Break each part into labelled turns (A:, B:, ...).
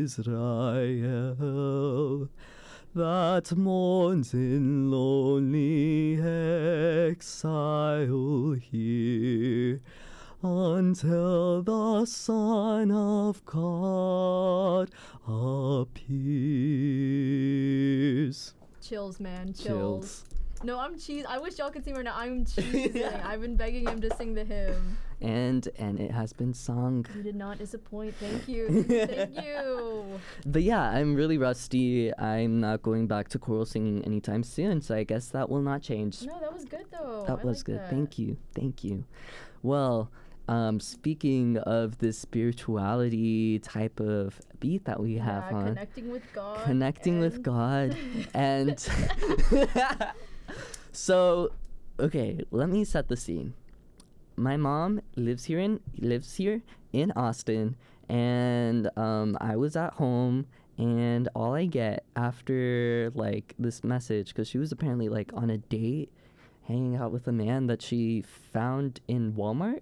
A: Israel that mourns in lonely exile here until the Son of God appears.
B: Chills, man. Chills. No, I'm cheese. I wish y'all could see me right now. I'm cheesing. Yeah. I've been begging him to sing the hymn.
A: And it has been sung.
B: You did not disappoint. Thank you. Thank you.
A: But yeah, I'm really rusty. I'm not going back to choral singing anytime soon, so I guess that will not change.
B: No, that was good though.
A: That was good. Thank you. Well, speaking of this spirituality type of beat that we have on.
B: Connecting with God.
A: And so, okay, let me set the scene. My mom lives here in Austin, and I was at home, and all I get after like this message, because she was apparently like on a date, hanging out with a man that she found in Walmart.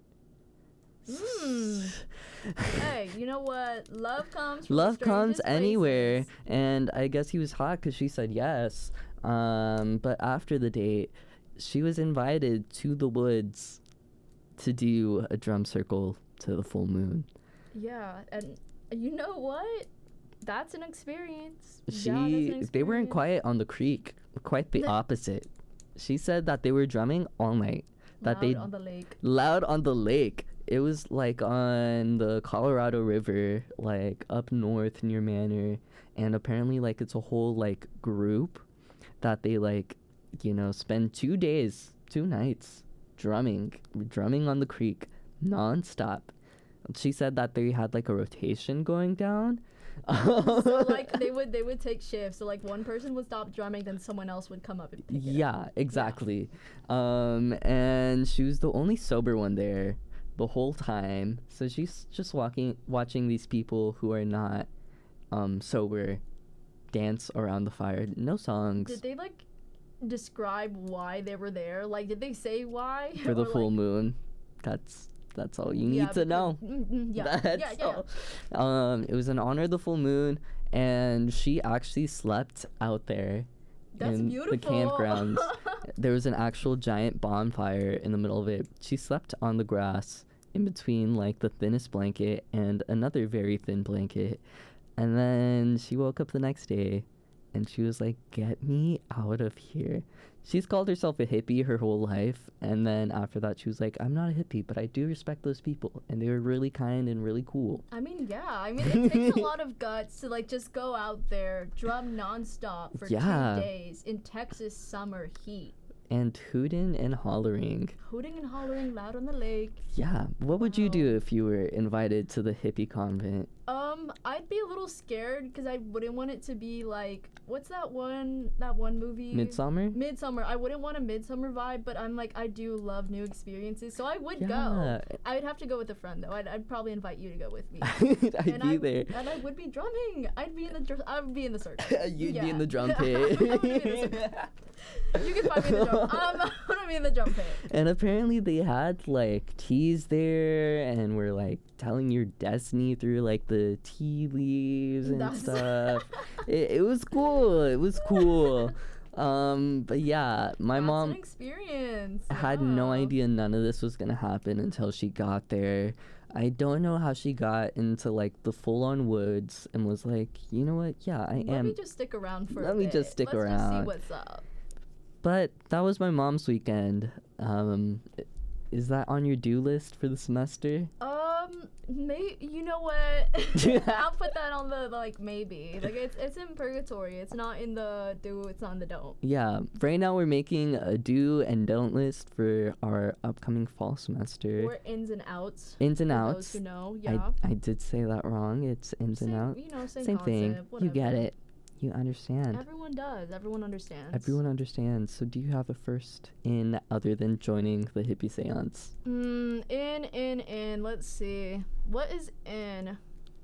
B: Hey, you know what? Love comes
A: anywhere, and I guess he was hot because she said yes. But after the date, she was invited to the woods to do a drum circle to the full moon.
B: Yeah, and you know what? That's an experience.
A: They weren't quiet on the creek. Quite the opposite. She said that they were drumming all night.
B: Loud on the lake.
A: Loud on the lake. It was like on the Colorado River, like up north near Manor, and apparently like it's a whole like group that they like, you know, spend 2 days, 2 nights drumming on the creek nonstop. She said that they had like a rotation going down.
B: So like they would take shifts. So like one person would stop drumming, then someone else would come up and pick it up.
A: Exactly. And she was the only sober one there the whole time. So she's just watching these people who are not sober dance around the fire. No songs.
B: Did they like describe why they were there? Like, did they say why?
A: For the full moon. That's all you need to know. It was in honor of the full moon, and she actually slept out there.
B: That's
A: in
B: beautiful.
A: The campgrounds. There was an actual giant bonfire in the middle of it. She slept on the grass in between like the thinnest blanket and another very thin blanket. And then she woke up the next day and she was like, "Get me out of here." She's called herself a hippie her whole life, and then after that she was like, "I'm not a hippie, but I do respect those people, and they were really kind and really cool."
B: I mean, it takes a lot of guts to like just go out there, drum nonstop for 2 days in Texas summer heat.
A: And hooting and hollering
B: loud on the lake.
A: Yeah. What would you do if you were invited to the hippie convent?
B: I'd be a little scared because I wouldn't want it to be like, what's that one movie?
A: Midsommar?
B: I wouldn't want a Midsommar vibe, but I'm like, I do love new experiences, so I would go. I would have to go with a friend though. I'd probably invite you to go with me.
A: I'd be there.
B: And I would be drumming. I would be in the circle.
A: You'd be in the drum pit.
B: You can find me in the drum. I'm gonna be in the drum pit.
A: And apparently they had like teas there, and we're like telling your destiny through like the tea leaves and stuff. It was cool. But yeah, my mom
B: an experience.
A: had no idea none of this was gonna happen until she got there. I don't know how she got into like the full-on woods and was like, you know what? Yeah, I am.
B: Let me just stick around for a bit.
A: Let me just stick around.
B: Let's just see what's up.
A: But that was my mom's weekend. Is that on your do list for the semester?
B: You know what? I'll put that on the like maybe. Like it's in purgatory. It's not in the do. It's on the don't.
A: Yeah. Right now we're making a do and don't list for our upcoming fall semester.
B: Or ins and outs.
A: Ins and outs.
B: Those who know. Yeah.
A: I did say that wrong. It's ins and outs.
B: You know, same
A: concept,
B: thing. Whatever.
A: You get it. You understand.
B: Everyone does. Everyone understands.
A: Everyone understands. So do you have a first in other than joining the hippie seance?
B: In. Let's see. What is in?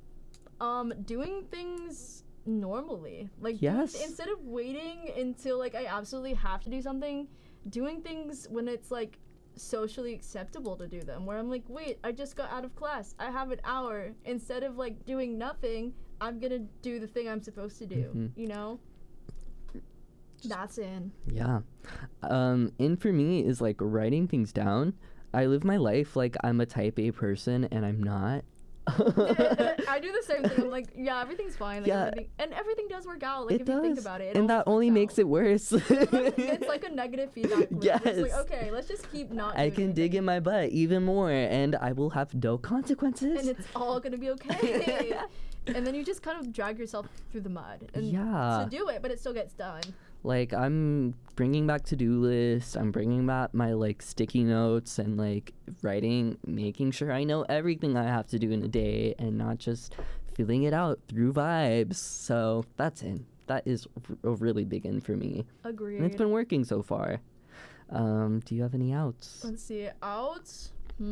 B: Doing things normally. Like,
A: yes.
B: Instead of waiting until, like, I absolutely have to do something, doing things when it's, like, socially acceptable to do them. Where I'm like, wait, I just got out of class. I have an hour. Instead of, like, doing nothing, I'm gonna do the thing I'm supposed to do.
A: Mhm.
B: You know. That's in.
A: Yeah. In for me is like writing things down. I live my life like I'm a type A person and I'm not.
B: I do the same thing. I'm like, yeah, everything's fine. Like,
A: Yeah.
B: everything does work out. Like,
A: It
B: if you think
A: does.
B: about it.
A: And that only makes it worse.
B: It's like a negative feedback loop. It's like,
A: Yes.
B: okay, let's just keep not
A: I
B: doing
A: can dig
B: anything.
A: in my butt even more and I will have no consequences.
B: And it's all gonna be okay. And then you just kind of drag yourself through the mud. And
A: Yeah.
B: to do it, but it still gets done.
A: Like I'm bringing back to-do lists. I'm bringing back my like sticky notes and like writing, making sure I know everything I have to do in a day and not just filling it out through vibes. So that's in. That is a really big in for me.
B: Agreed.
A: And it's been working so far. Do you have any outs?
B: Let's see. Outs.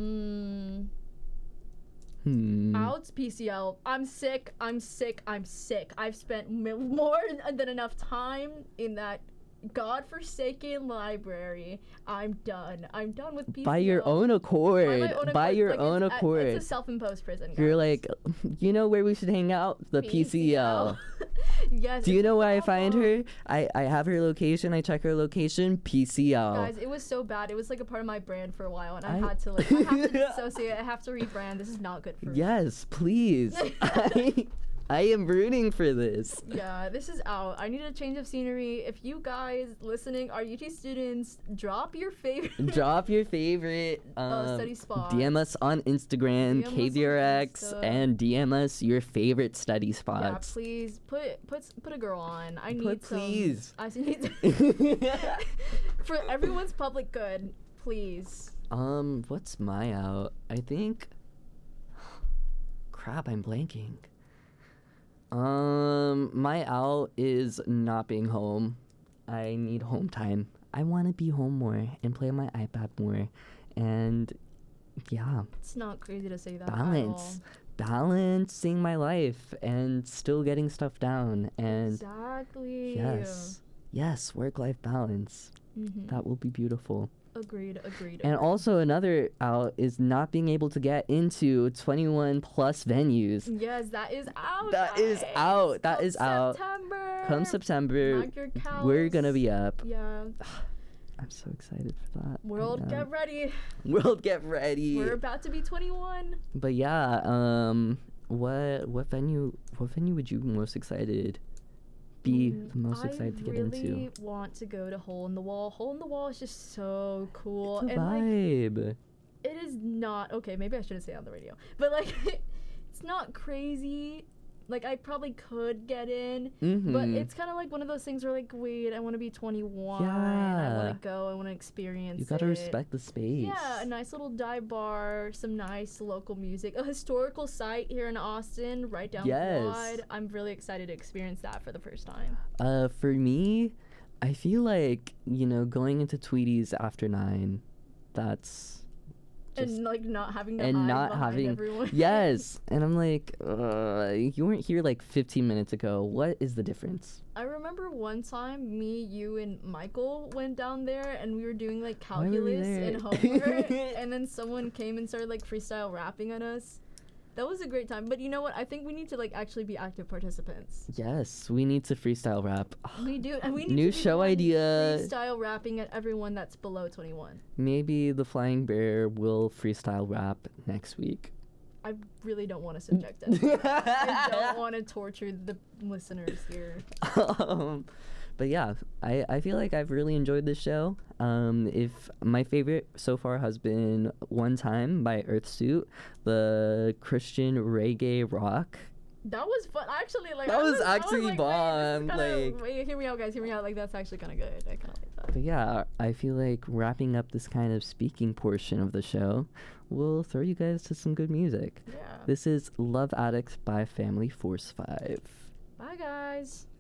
A: Hmm.
B: Outs. PCL. I'm sick. I've spent more than enough time in that godforsaken library. I'm done. I'm done with PCL.
A: By your own accord. By your
B: Like,
A: own accord.
B: It's a self-imposed prison.
A: You're
B: guys.
A: like, you know where we should hang out? The PCL.
B: Yes.
A: Do you
B: it's
A: know where I
B: so
A: find
B: long.
A: her? I have her location. I check her location. PCL.
B: Guys, it was so bad. It was like a part of my brand for a while, and I
A: I-
B: had to like, I have to dissociate. I have to rebrand. This is not good for me.
A: Yes, please. I am rooting for this.
B: Yeah, this is out. I need a change of scenery. If you guys listening are UT students, drop your favorite.
A: Drop your favorite
B: study spot.
A: DM us on Instagram,
B: DM us on
A: KVRX,
B: Insta.
A: and DM us your favorite study
B: Yeah,
A: spots.
B: please put a girl on. I need
A: Put
B: some.
A: please.
B: I need for everyone's public good. Please.
A: What's my out? I think. Crap, I'm blanking. My out is not being home. I need home time. I want to be home more and play on my iPad more, and yeah,
B: It's not crazy to say that.
A: balance, balancing my life and still getting stuff down. And
B: Exactly.
A: yes, work-life balance.
B: Mm-hmm.
A: That will be beautiful.
B: Agreed.
A: And also another out is not being able to get into 21 plus venues.
B: Yes, that is out.
A: That is
B: guys.
A: out. That
B: Come
A: is out.
B: September.
A: Come September,
B: Mark your
A: we're gonna
B: cows.
A: be up.
B: Yeah.
A: I'm so excited for that.
B: World,
A: Yeah.
B: get ready.
A: World, get ready.
B: We're about to be 21.
A: But yeah, what venue would you be most excited the most excited to get
B: I really
A: into?
B: want to go to Hole in the Wall. Hole in the Wall is just so cool.
A: It's a
B: And like
A: vibe.
B: it is not okay, maybe I shouldn't say it on the radio. But like it's not crazy. Like I probably could get in.
A: Mm-hmm.
B: But it's kind of like one of those things where like, wait, I want to be 21. I
A: Yeah.
B: want to go. I want to experience
A: You gotta
B: it.
A: respect the space.
B: Yeah, a nice little dive bar, some nice local music, a historical site here in Austin, right down
A: Yes.
B: Quad. I'm really excited to experience that for the first time.
A: For me, I feel like, going into Tweeties after 9, that's just
B: And like not having to
A: and
B: hide
A: not
B: behind
A: having
B: everyone.
A: yes, and I'm like, you weren't here like 15 minutes ago. What is the difference?
B: I remember one time me, you, and Michael went down there and we were doing like
A: Why were we
B: calculus
A: there?
B: and homework and then someone came and started like freestyle rapping on us. That was a great time. But you know what? I think we need to like actually be active participants.
A: Yes, we need to freestyle rap.
B: We do, and we need
A: New
B: to be
A: show
B: one
A: idea.
B: freestyle rapping at everyone that's below 21.
A: Maybe the Flying Bear will freestyle rap next week.
B: I really don't want to subject them. I don't want to torture the listeners here.
A: But yeah, I feel like I've really enjoyed this show. If my favorite so far has been One Time by Earthsuit, the Christian reggae rock.
B: That was fun. Actually, like
A: That
B: I
A: was
B: I
A: actually
B: like,
A: bomb,
B: wait, hear me out, guys. Hear me out. Like that's actually kind of good. I kind of like that.
A: But yeah, I feel like wrapping up this kind of speaking portion of the show, we'll throw you guys to some good music.
B: Yeah.
A: This is Love Addict by Family Force 5.
B: Bye, guys.